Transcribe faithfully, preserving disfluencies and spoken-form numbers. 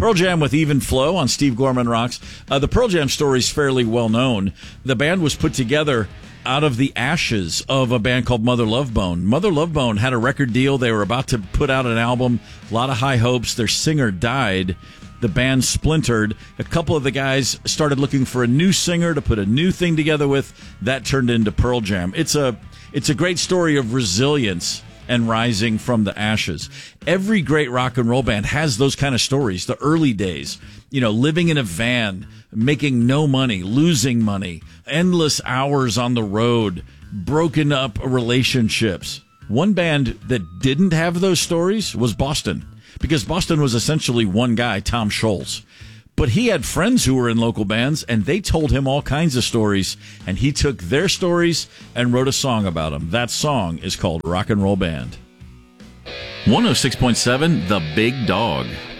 Pearl Jam with Even Flow on Steve Gorman Rocks. Uh, the Pearl Jam story is fairly well known. The band was put together out of the ashes of a band called Mother Love Bone. Mother Love Bone had a record deal. They were about to put out an album. A lot of high hopes. Their singer died. The band splintered. A couple of the guys started looking for a new singer to put a new thing together with. That turned into Pearl Jam. It's a it's a great story of resilience and rising from the ashes. Every great rock and roll band has those kind of stories. The early days, you know, living in a van, making no money, losing money, endless hours on the road, broken up relationships. One band that didn't have those stories was Boston, because Boston was essentially one guy, Tom Scholz. But he had friends who were in local bands, and they told him all kinds of stories, and he took their stories and wrote a song about them. That song is called Rock and Roll Band. one oh six point seven, The Big Dog.